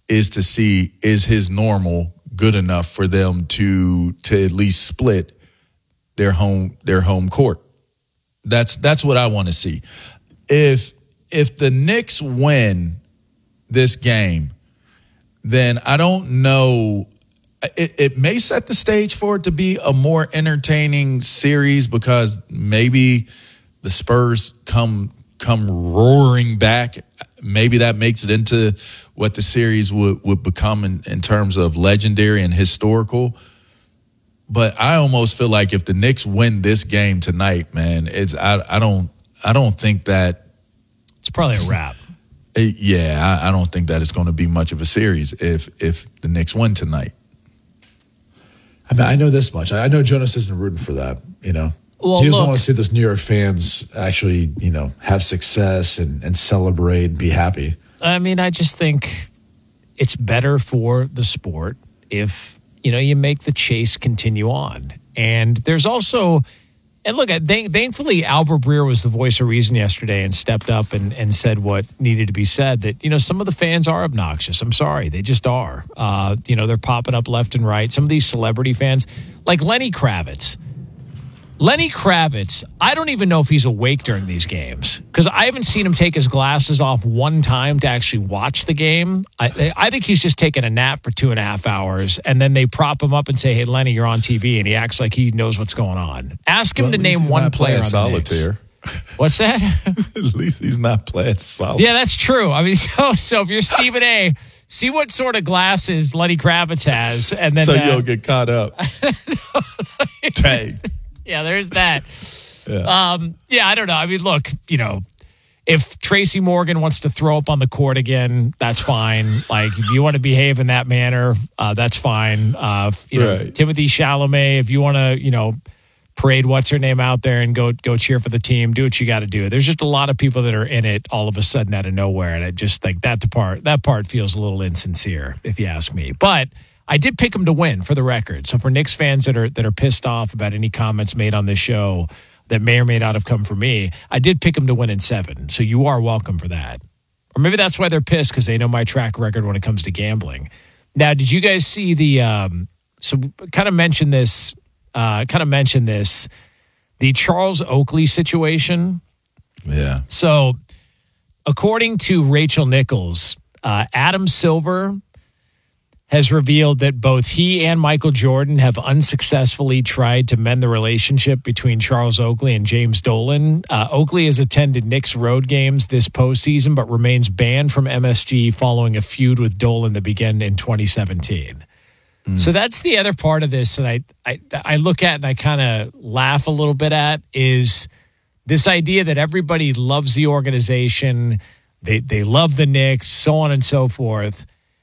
is to see, is his normal good enough for them to at least split their home court. That's what I want to see. If the Knicks win this game, then I don't know. It may set the stage for it to be a more entertaining series because maybe the Spurs come roaring back. Maybe that makes it into what the series would become in terms of legendary and historical. But I almost feel like if the Knicks win this game tonight, man, I don't think that it's probably a wrap. I don't think that it's going to be much of a series if the Knicks win tonight. I mean, I know this much. I know Jonas isn't rooting for that, Well, he doesn't want to see those New York fans actually, have success and celebrate, be happy. I mean, I just think it's better for the sport if, you make the chase continue on. And there's also, and look, thankfully, Albert Breer was the voice of reason yesterday and stepped up and said what needed to be said, that, some of the fans are obnoxious. I'm sorry. They just are. They're popping up left and right. Some of these celebrity fans, like Lenny Kravitz, I don't even know if he's awake during these games because I haven't seen him take his glasses off one time to actually watch the game. I think he's just taking a nap for 2.5 hours, and then they prop him up and say, "Hey, Lenny, you're on TV," and he acts like he knows what's going on. Ask him to name one player on solitaire. The Knicks. What's that? At least he's not playing solitaire. Yeah, that's true. I mean, so if you're Stephen A., see what sort of glasses Lenny Kravitz has, and then you'll get caught up. Dang. Yeah, there's that. Yeah. I don't know. I mean, look, if Tracy Morgan wants to throw up on the court again, that's fine. Like, if you want to behave in that manner, that's fine. Right. Timothy Chalamet, if you want to, parade what's her name out there and go cheer for the team, do what you got to do. There's just a lot of people that are in it all of a sudden out of nowhere, and I just think that part feels a little insincere, if you ask me. But I did pick them to win, for the record. So for Knicks fans that are pissed off about any comments made on this show that may or may not have come from me, I did pick them to win in 7. So you are welcome for that. Or maybe that's why they're pissed, because they know my track record when it comes to gambling. Now, did you guys see the so kind of mention this, the Charles Oakley situation? Yeah. So according to Rachel Nichols, Adam Silver has revealed that both he and Michael Jordan have unsuccessfully tried to mend the relationship between Charles Oakley and James Dolan. Oakley has attended Knicks road games this postseason, but remains banned from MSG following a feud with Dolan that began in 2017. So that's the other part of this, and I look at and I kind of laugh a little bit at, is this idea that everybody loves the organization, they love the Knicks, so on and so forth.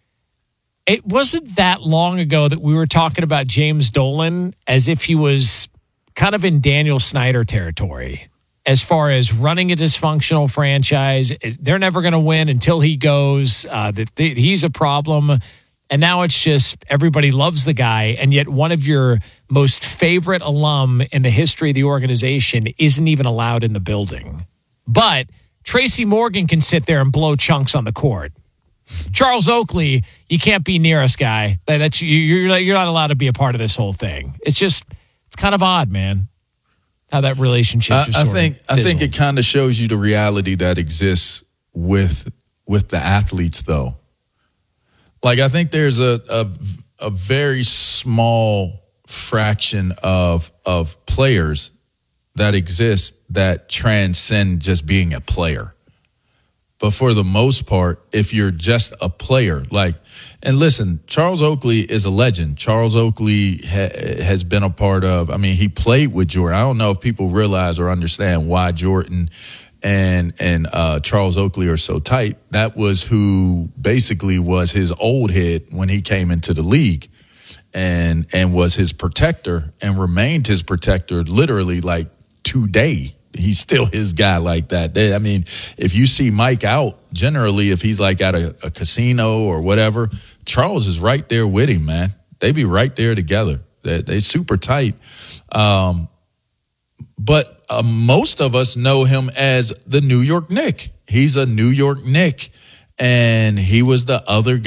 It wasn't that long ago that we were talking about James Dolan as if he was kind of in Daniel Snyder territory as far as running a dysfunctional franchise. They're never going to win until he goes. He's a problem. And now it's just everybody loves the guy, and yet one of your most favorite alum in the history of the organization isn't even allowed in the building. But Tracy Morgan can sit there and blow chunks on the court. Charles Oakley, you can't be near us, guy. That's you're not allowed to be a part of this whole thing. It's kind of odd, man, how that relationship just I think it kind of shows you the reality that exists with the athletes, though. Like, I think there's a very small fraction of players that exist that transcend just being a player. But for the most part, if you're just a player, and listen, Charles Oakley is a legend. Charles Oakley has been a part of, he played with Jordan. I don't know if people realize or understand why Jordan and Charles Oakley are so tight. That was who basically was his old head when he came into the league and was his protector and remained his protector literally today. He's still his guy like that. If you see Mike out, generally, if he's at a casino or whatever, Charles is right there with him, man. They be right there together. They're super tight. But most of us know him as the New York Knick. He's a New York Knick, and he was the other guy.